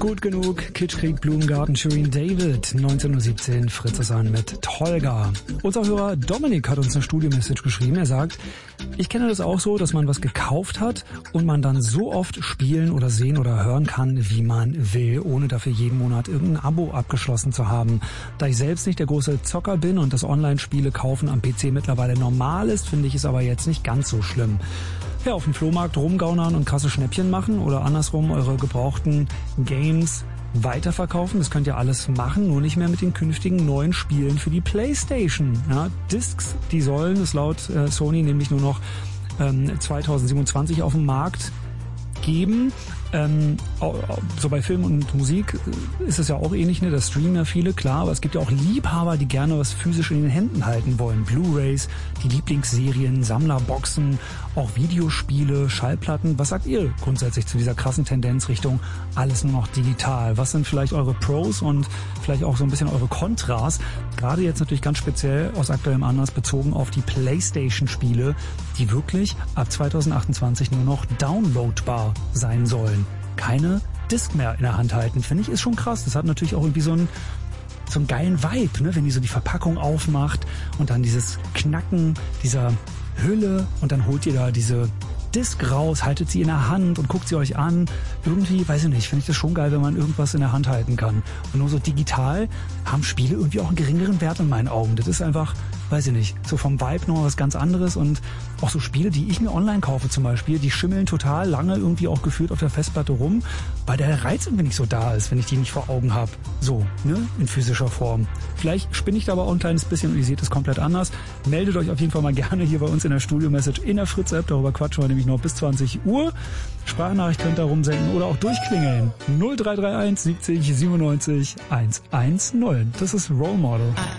Gut genug, Kitschkrieg, Blumengarten, Shirin David, 19:17 Uhr, Fritz an mit Tolga. Unser Hörer Dominik hat uns eine Studio-Message geschrieben. Er sagt, ich kenne das auch so, dass man was gekauft hat und man dann so oft spielen oder sehen oder hören kann, wie man will, ohne dafür jeden Monat irgendein Abo abgeschlossen zu haben. Da ich selbst nicht der große Zocker bin und das Online-Spiele kaufen am PC mittlerweile normal ist, finde ich es aber jetzt nicht ganz so schlimm. Ja, auf dem Flohmarkt rumgaunern und krasse Schnäppchen machen oder andersrum eure gebrauchten Games weiterverkaufen. Das könnt ihr alles machen, nur nicht mehr mit den künftigen neuen Spielen für die PlayStation. Ja, Discs, die sollen es laut Sony nämlich nur noch 2027 auf dem Markt geben. So bei Film und Musik ist es ja auch ähnlich, ne? Das streamen ja viele, klar, aber es gibt ja auch Liebhaber, die gerne was physisch in den Händen halten wollen. Blu-rays, die Lieblingsserien, Sammlerboxen, auch Videospiele, Schallplatten. Was sagt ihr grundsätzlich zu dieser krassen Tendenz Richtung alles nur noch digital? Was sind vielleicht eure Pros und vielleicht auch so ein bisschen eure Kontras? Gerade jetzt natürlich ganz speziell aus aktuellem Anlass bezogen auf die PlayStation-Spiele, die wirklich ab 2028 nur noch downloadbar sein sollen. Keine Disc mehr in der Hand halten, finde ich, ist schon krass. Das hat natürlich auch irgendwie so einen geilen Vibe, ne? Wenn die so die Verpackung aufmacht und dann dieses Knacken dieser Hülle und dann holt ihr da diese Disc raus, haltet sie in der Hand und guckt sie euch an. Irgendwie, weiß ich nicht, finde ich das schon geil, wenn man irgendwas in der Hand halten kann. Und nur so digital haben Spiele irgendwie auch einen geringeren Wert in meinen Augen. Das ist einfach, weiß ich nicht, so vom Vibe noch was ganz anderes. Und auch so Spiele, die ich mir online kaufe zum Beispiel, die schimmeln total lange irgendwie auch gefühlt auf der Festplatte rum, weil der Reiz irgendwie nicht so da ist, wenn ich die nicht vor Augen habe. So, ne, in physischer Form. Vielleicht spinne ich da aber auch ein kleines bisschen und ihr seht es komplett anders. Meldet euch auf jeden Fall mal gerne hier bei uns in der Studio-Message in der Fritz-App. Darüber quatschen wir nämlich noch bis 20 Uhr. Sprachnachricht könnt ihr rumsenden oder auch durchklingeln. 0331 70 97 110. Das ist Role Model.